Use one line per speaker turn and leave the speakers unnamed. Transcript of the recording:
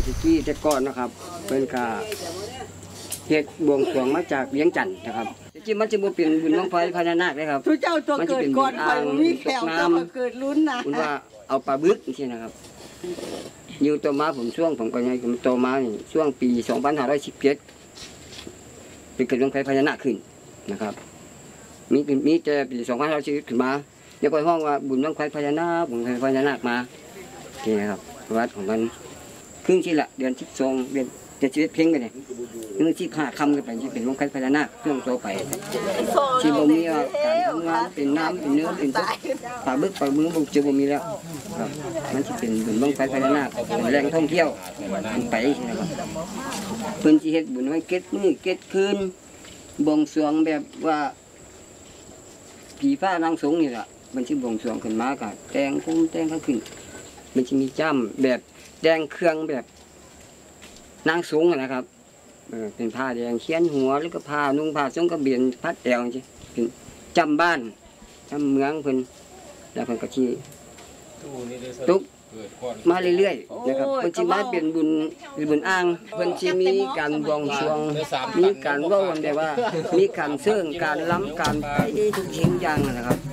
ที่แต่ก่อนนะครับเป็นกาเฮ็ดบวงสรวงมาจากเวียงจันทน์นะครับจริงมันจะบ่เป็นบุญบั้งไฟพญานาคเลยครับ
ทุกเจ้าตัวเกิดก่อนคอยมีแขวตัวเกิดลุ้นนะ
คุณว่าเอาปลาบึกนี่นะครับอยู่ตัวมาผมช่วงผมก็ยังผมโตมานี่ช่วงปี2517เป็นเกิดบั้งไฟพญานาคขึ้นนะครับมีแต่ปี2510ขึ้นมาเดี๋ยวก็ห้องว่าบุญบั้งไฟพญานาคบุญบั้งไฟพญานาคมานี่นะครับวัดของมันครึ่งที่ละเดือน12เดือนจะชีวิตเพ่งกันเนี่ยนึกที่5 ค่ำกันไปที่เป็นบั้งไฟพญานาคช่วงโตไปที่บ่มีการทำงานเป็นน้ำเป็นเนื้อเป็นปลาบึกปลาบึ้งบุกจะบ่มีแล้วครับมันจะเป็นบุญบั้งไฟพญานาคเป็นแหล่งท่องเที่ยวไปนะครับเพิ่นสิเฮ็ดบุญไว้เก็ดมื้อเก็ดคืนบวงสรวงแบบว่าผีฟ้านางสงนี่ล่ะมันสิบวงสรวงขึ้นมาก็แต่งพุ่มแต่งข้างขึ้นมันสิมีจ้ำแบบแดงเครื่องแบบนางสงนะครับเป็นผ้าแดงเขียนหัวแล้วก็ผ้านุ่งผ้าทรงกระเบียนพัดแอวจังเป็นจำบ้านจำเมืองเพิ่นแล้วเพิ่นก็สิตุกมาเรื่อยๆนะครับเพิ่นสิมาเป็นบุญอ้างเพิ่นสิมีการบวงสรวงมีการเว้ากันแบบว่ามีการเชิงการล้ำการไปทุกสิ่งอย่างนะครับ